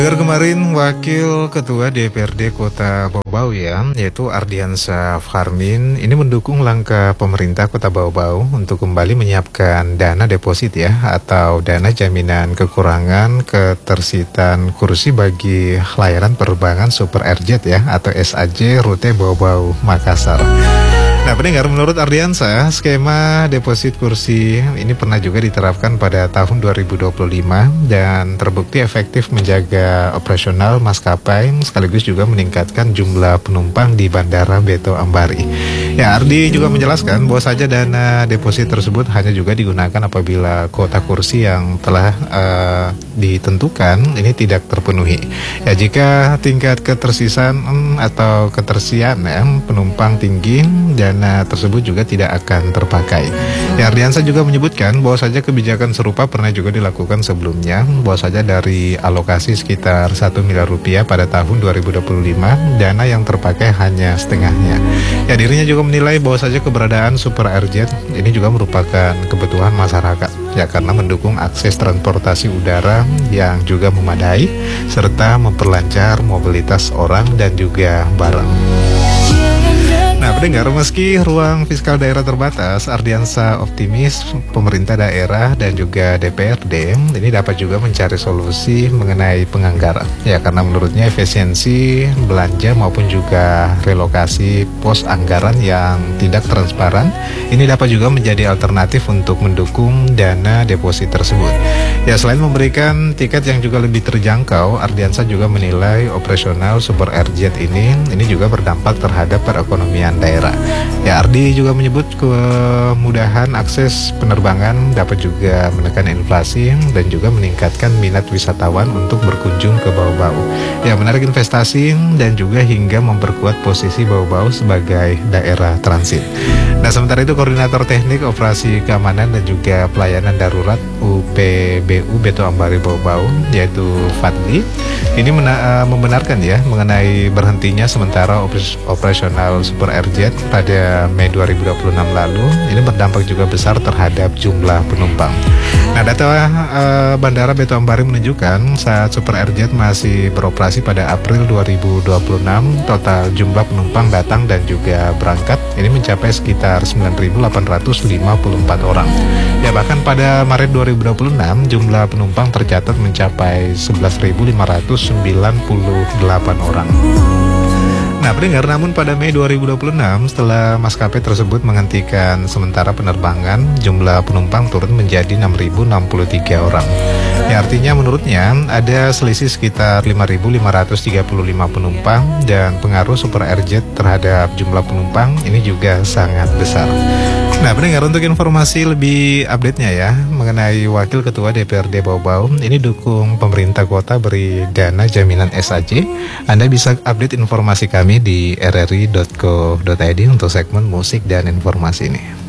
Dengar kemarin Wakil Ketua DPRD Kota Bau-Bau yaitu Ardiansa Farmin, ini mendukung langkah pemerintah Kota Bau-Bau untuk kembali menyiapkan dana deposit atau dana jaminan kekurangan ketersitaan kursi bagi layanan penerbangan Super Airjet atau SAJ rute Bau-Bau Makassar. Nah, pendengar, menurut Ardiansa, skema deposit kursi ini pernah juga diterapkan pada tahun 2025 dan terbukti efektif menjaga operasional maskapai sekaligus juga meningkatkan jumlah penumpang di Bandara Beto Ambari. Ya, Ardi juga menjelaskan bahwa saja dana deposit tersebut hanya juga digunakan apabila kuota kursi yang telah ditentukan ini tidak terpenuhi. Ya, jika tingkat ketersisaan atau ketersian penumpang tinggi, dana tersebut juga tidak akan terpakai. Ya, Ardiansa juga menyebutkan bahwa saja kebijakan serupa pernah juga dilakukan sebelumnya, bahwa saja dari alokasi sekitar 1 miliar rupiah pada tahun 2025, dana yang terpakai hanya setengahnya. Ya, dirinya juga menilai bahwa saja keberadaan Super Airjet ini juga merupakan kebutuhan masyarakat, ya, karena mendukung akses transportasi udara yang juga memadai serta memperlancar mobilitas orang dan juga barang. Nah, pendengar, meski ruang fiskal daerah terbatas, Ardiansa optimis pemerintah daerah dan juga DPRD ini dapat juga mencari solusi mengenai penganggaran. Ya, karena menurutnya efisiensi belanja maupun juga relokasi pos anggaran yang tidak transparan ini dapat juga menjadi alternatif untuk mendukung dana deposit tersebut. Ya, selain memberikan tiket yang juga lebih terjangkau, Ardiansa juga menilai operasional Super Airjet ini juga berdampak terhadap perekonomian daerah. Ya, Ardi juga menyebut kemudahan akses penerbangan dapat juga menekan inflasi dan juga meningkatkan minat wisatawan untuk berkunjung ke Bau-Bau. Ya, menarik investasi dan juga hingga memperkuat posisi Bau-Bau sebagai daerah transit. Nah, sementara itu Koordinator Teknik Operasi Keamanan dan juga Pelayanan Darurat UPBU Beto Ambari Bau-Bau yaitu Fadli ini membenarkan mengenai berhentinya sementara operasional Super Airjet pada Mei 2026 lalu ini berdampak juga besar terhadap jumlah penumpang. Nah, data Bandara Beto Ambari menunjukkan saat Super Airjet masih beroperasi pada April 2026, total jumlah penumpang datang dan juga berangkat ini mencapai sekitar 9.854 orang. Ya, bahkan pada Maret 2026 jumlah penumpang tercatat mencapai 11.598 orang. Nah, pendengar, namun pada Mei 2026 setelah maskapai tersebut menghentikan sementara penerbangan, jumlah penumpang turun menjadi 6.063 orang. Ya, artinya menurutnya ada selisih sekitar 5.535 penumpang dan pengaruh Super Airjet terhadap jumlah penumpang ini juga sangat besar. Nah, pendengar, untuk informasi lebih update-nya mengenai Wakil Ketua DPRD Bau-Bau ini dukung pemerintah kota beri dana jaminan SAJ, Anda bisa update informasi kami di rri.co.id untuk segmen musik dan informasi ini.